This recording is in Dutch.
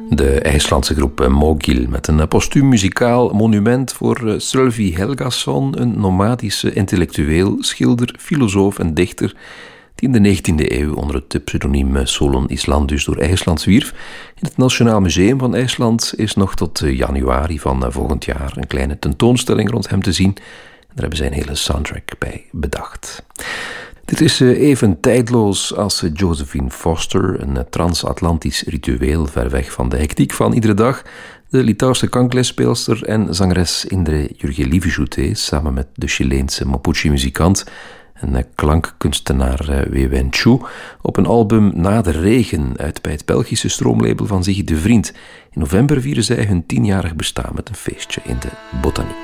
De IJslandse groep Mogil met een postuum muzikaal monument voor Sölvi Helgason, een nomadische intellectueel, schilder, filosoof en dichter die in de 19e eeuw onder het pseudoniem Solon Islandus door IJsland zwierf. In het Nationaal Museum van IJsland is nog tot januari van volgend jaar een kleine tentoonstelling rond hem te zien. Daar hebben zij een hele soundtrack bij bedacht. Dit is even tijdloos als Josephine Foster, een transatlantisch ritueel ver weg van de hectiek van iedere dag. De Litouwse kanklesspeelster en zangeres Indre Jurgelivijute samen met de Chileense Mapuche-muzikant en klankkunstenaar Wewen Chu op een album Na de Regen uit bij het Belgische stroomlabel van Ziggy de Vriend. In november vieren zij hun 10-jarig bestaan met een feestje in de Botaniek.